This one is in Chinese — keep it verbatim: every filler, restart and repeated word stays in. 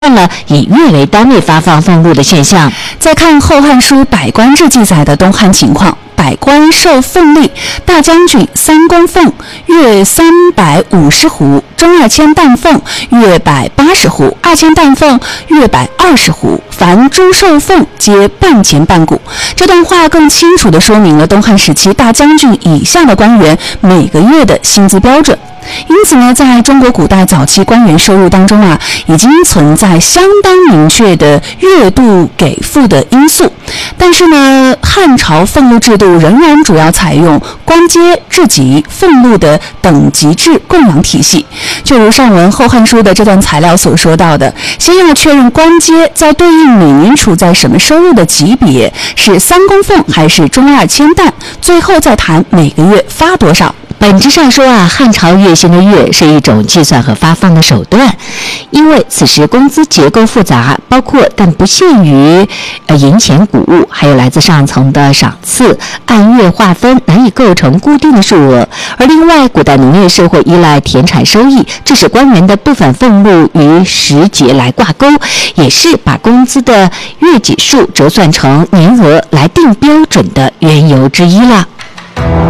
了以月为单位发放俸禄的现象。 再看《后汉书·百官志》记载的东汉情况，百官受俸禄，大将军三公俸，月三百五十斛；中二千担俸，月百八十斛；二千担俸，月百二十斛。凡诸受俸，皆半钱半谷。这段话更清楚地说明了东汉时期大将军以下的官员每个月的薪资标准。因此呢，在中国古代早期官员收入当中啊，已经存在相当明确的月度给付的因素。但是呢，汉朝俸禄制度仍然主要采用官阶、职级、俸禄的等级制供养体系。就如上文《后汉书》的这段材料所说到的，先要确认官阶，再对应每年处在什么收入的级别，是三公俸还是中二千担，最后再谈每个月发多少。 本质上说啊，汉朝月薪的月是一种计算和发放的手段，因为此时工资结构复杂，包括但不限于呃银钱谷物，还有来自上层的赏赐，按月划分，难以构成固定的数额。而另外，古代农业社会依赖田产收益，致使官员的部分俸禄与时节来挂钩，也是把工资的月给数折算成年额来定标准的缘由之一了。